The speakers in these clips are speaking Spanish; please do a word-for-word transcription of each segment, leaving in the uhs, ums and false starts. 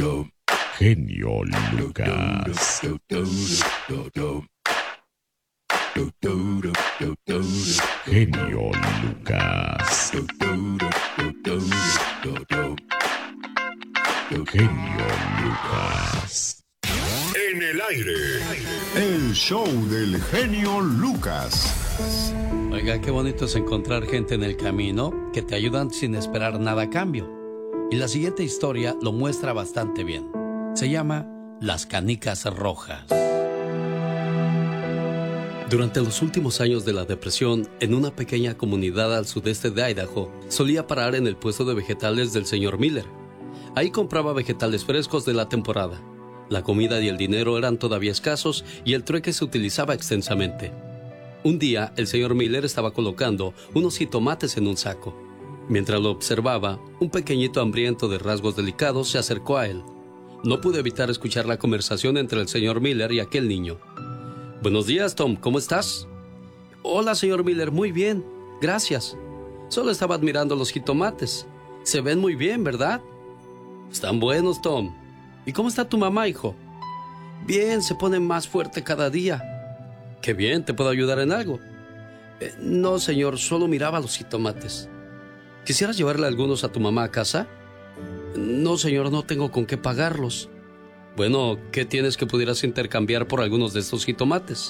Genio Lucas. Genio Lucas. Genio Lucas. En el aire, el show del genio Lucas. Oiga, qué bonito es encontrar gente en el camino que te ayudan sin esperar nada a cambio. Y la siguiente historia lo muestra bastante bien. Se llama Las Canicas Rojas. Durante los últimos años de la depresión, en una pequeña comunidad al sudeste de Idaho, solía parar en el puesto de vegetales del señor Miller. Ahí compraba vegetales frescos de la temporada. La comida y el dinero eran todavía escasos y el trueque se utilizaba extensamente. Un día, el señor Miller estaba colocando unos jitomates en un saco. Mientras lo observaba, un pequeñito hambriento de rasgos delicados se acercó a él. No pude evitar escuchar la conversación entre el señor Miller y aquel niño. «Buenos días, Tom, ¿cómo estás?» «Hola, señor Miller, muy bien, gracias. Solo estaba admirando los jitomates. Se ven muy bien, ¿verdad?» «Están buenos, Tom. ¿Y cómo está tu mamá, hijo?» «Bien, se pone más fuerte cada día». «Qué bien, ¿te puedo ayudar en algo?» eh, «No, señor, solo miraba los jitomates». ¿Quisieras llevarle algunos a tu mamá a casa?» «No, señor, no tengo con qué pagarlos». «Bueno, ¿qué tienes que pudieras intercambiar por algunos de estos jitomates?»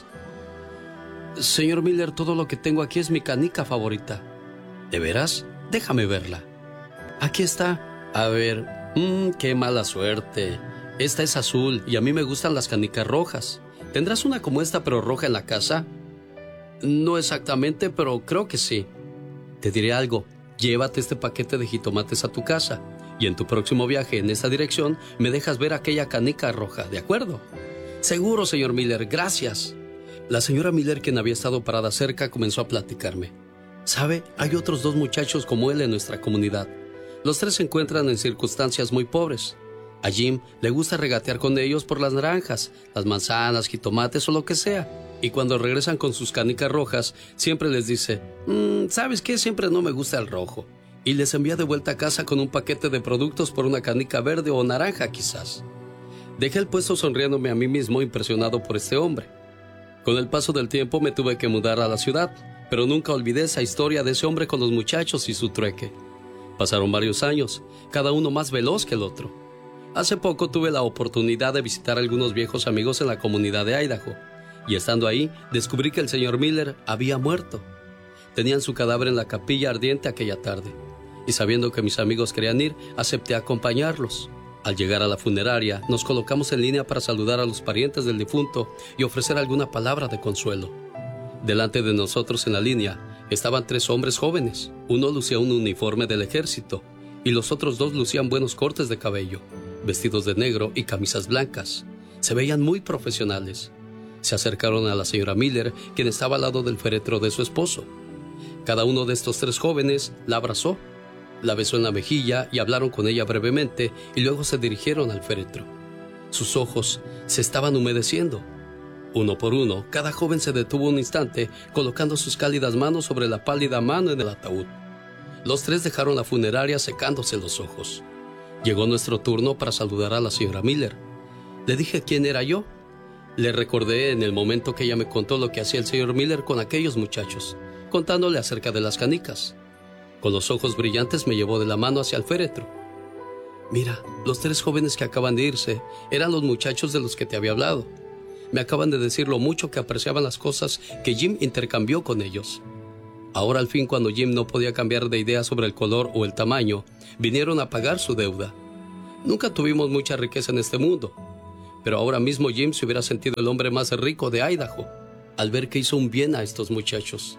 «Señor Miller, todo lo que tengo aquí es mi canica favorita». ¿De veras? Déjame verla». «Aquí está. A ver, mmm, qué mala suerte. Esta es azul y a mí me gustan las canicas rojas. ¿Tendrás una como esta pero roja en la casa?» «No exactamente, pero creo que sí». «Te diré algo. Llévate este paquete de jitomates a tu casa y en tu próximo viaje en esta dirección me dejas ver aquella canica roja, ¿de acuerdo?» «Seguro, señor Miller, gracias». La señora Miller, quien había estado parada cerca, comenzó a platicarme. «¿Sabe? Hay otros dos muchachos como él en nuestra comunidad. Los tres se encuentran en circunstancias muy pobres. A Jim le gusta regatear con ellos por las naranjas, las manzanas, jitomates o lo que sea. Y cuando regresan con sus canicas rojas, siempre les dice, mmm, ¿sabes qué? Siempre no me gusta el rojo. Y les envía de vuelta a casa con un paquete de productos por una canica verde o naranja quizás. Dejé el puesto sonriéndome a mí mismo, impresionado por este hombre. Con el paso del tiempo me tuve que mudar a la ciudad, pero nunca olvidé esa historia de ese hombre con los muchachos y su trueque. Pasaron varios años, cada uno más veloz que el otro. Hace poco tuve la oportunidad de visitar a algunos viejos amigos en la comunidad de Idaho, y estando ahí descubrí que el señor Miller había muerto. Tenían su cadáver en la capilla ardiente aquella tarde, y sabiendo que mis amigos querían ir, acepté acompañarlos. Al llegar a la funeraria, nos colocamos en línea para saludar a los parientes del difunto y ofrecer alguna palabra de consuelo. Delante de nosotros en la línea estaban tres hombres jóvenes. Uno lucía un uniforme del ejército y los otros dos lucían buenos cortes de cabello, vestidos de negro y camisas blancas. Se veían muy profesionales. Se acercaron a la señora Miller, quien estaba al lado del féretro de su esposo. Cada uno de estos tres jóvenes la abrazó, la besó en la mejilla y hablaron con ella brevemente y luego se dirigieron al féretro. Sus ojos se estaban humedeciendo. Uno por uno, cada joven se detuvo un instante, colocando sus cálidas manos sobre la pálida mano en el ataúd. Los tres dejaron la funeraria secándose los ojos. Llegó nuestro turno para saludar a la señora Miller. Le dije quién era yo. Le recordé en el momento que ella me contó lo que hacía el señor Miller con aquellos muchachos, contándole acerca de las canicas. Con los ojos brillantes me llevó de la mano hacia el féretro. Mira, los tres jóvenes que acaban de irse eran los muchachos de los que te había hablado. Me acaban de decir lo mucho que apreciaban las cosas que Jim intercambió con ellos. Ahora al fin, cuando Jim no podía cambiar de idea sobre el color o el tamaño, vinieron a pagar su deuda. Nunca tuvimos mucha riqueza en este mundo, pero ahora mismo Jim se hubiera sentido el hombre más rico de Idaho al ver que hizo un bien a estos muchachos.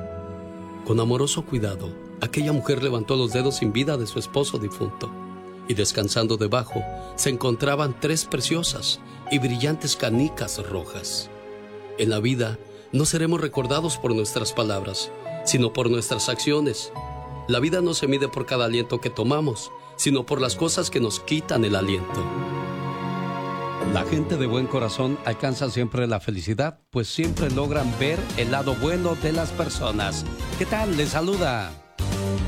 Con amoroso cuidado, aquella mujer levantó los dedos sin vida de su esposo difunto, y descansando debajo se encontraban tres preciosas y brillantes canicas rojas. En la vida no seremos recordados por nuestras palabras, sino por nuestras acciones. La vida no se mide por cada aliento que tomamos, sino por las cosas que nos quitan el aliento. La gente de buen corazón alcanza siempre la felicidad, pues siempre logran ver el lado bueno de las personas. ¿Qué tal? Les saluda